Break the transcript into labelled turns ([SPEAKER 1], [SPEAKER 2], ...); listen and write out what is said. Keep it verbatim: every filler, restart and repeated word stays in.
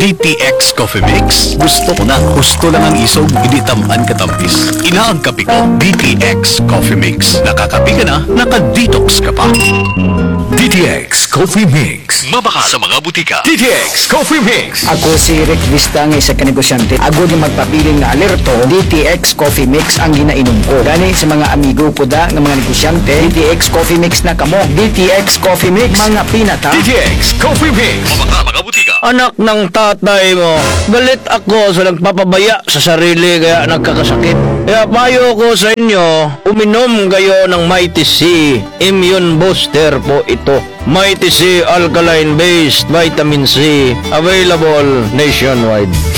[SPEAKER 1] D T X Coffee Mix. Gusto ko na. Gusto lang ang isog, hindi tamaan katampis. Inaang kape ko, D T X Coffee Mix. Nakakape ka na, naka-detox ka pa. D T X Coffee Mix. Mabaka sa mga butika. D T X Coffee Mix.
[SPEAKER 2] Ako si Rick Vista ng isa ka negosyante. Ako di magpapiling na alerto, D T X Coffee Mix ang ginainom ko. Gani sa mga amigo ko da ng mga negosyante, D T X Coffee Mix na kamo. D T X Coffee Mix, mga pinata.
[SPEAKER 1] D T X Coffee Mix. Mabaka mga butika.
[SPEAKER 3] Anak ng tatay mo, galit ako sa nagpapabaya sa sarili kaya nagkakasakit. Kaya payo ko sa inyo, uminom kayo ng Mighty C. Immune Booster po ito. Mighty C Alkaline Based Vitamin C. Available nationwide.